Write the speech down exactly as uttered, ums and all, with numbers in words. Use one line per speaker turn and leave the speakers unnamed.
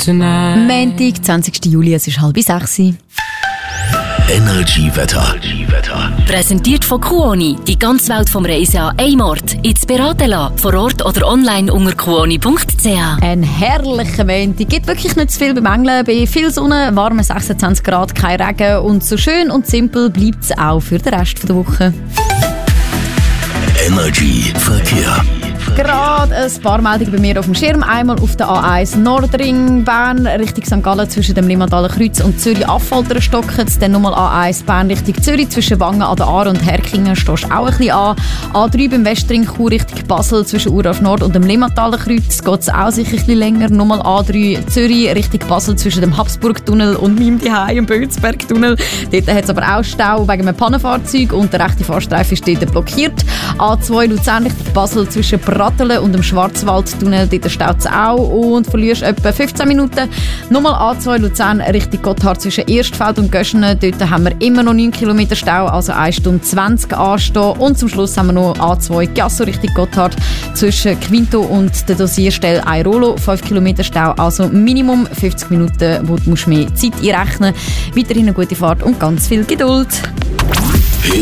tonight.
Montag, zwanzigsten Juli, es ist halb sechs.
Energy Wetter.
Präsentiert von Kuoni. Die ganze Welt vom Reisen an einem Ort. Jetzt beraten lassen. Vor Ort oder online unter kuoni punkt c h.
Ein herrlicher Montag. Gibt wirklich nicht zu viel bemängeln. Bei viel Sonne, warme sechsundzwanzig Grad, kein Regen. Und so schön und simpel bleibt es auch für den Rest der Woche.
Energy Verkehr.
Gerade ein paar Meldungen bei mir auf dem Schirm. Einmal auf der A eins Nordring Bern Richtung Sankt Gallen zwischen dem Limmataler Kreuz und Zürich-Affalteren stocken. Dann nochmal A eins Bern Richtung Zürich zwischen Wangen an der Aare und Herkingen stehst du auch ein bisschen an. A drei beim Westring Chur Richtung Basel zwischen Urasch Nord und dem Limmataler Kreuz geht es auch sicher ein bisschen länger. Nochmal A drei Zürich Richtung Basel zwischen dem Habsburg-Tunnel und meinem Zuhause im Bözberg-Tunnel. Dort hat es aber auch Stau wegen einem Pannenfahrzeug und der rechte Fahrstreifen ist dort blockiert. A zwei Luzern Richtung Basel zwischen Brattelen und dem Schwarzwaldtunnel, dort staut es auch und verlierst etwa fünfzehn Minuten. Nochmal A zwei Luzern Richtung Gotthard zwischen Erstfeld und Göschenen, dort haben wir immer noch neun Kilometer Stau, also eine Stunde zwanzig anstehen. Und zum Schluss haben wir noch A zwei Giasso Richtung Gotthard zwischen Quinto und der Dosierstelle Airolo, fünf Kilometer Stau, also Minimum fünfzig Minuten, wo du mehr Zeit einrechnen musst. Weiterhin eine gute Fahrt und ganz viel Geduld.